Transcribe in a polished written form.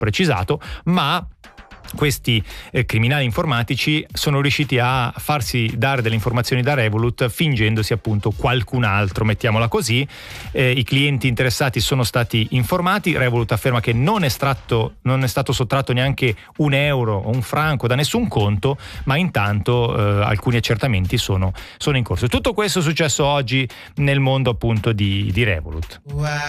precisato, ma questi criminali informatici sono riusciti a farsi dare delle informazioni da Revolut fingendosi appunto qualcun altro, mettiamola così. I clienti interessati sono stati informati. Revolut afferma che non è stato sottratto neanche un euro o un franco da nessun conto, ma intanto alcuni accertamenti sono in corso. Tutto questo è successo oggi nel mondo appunto di Revolut.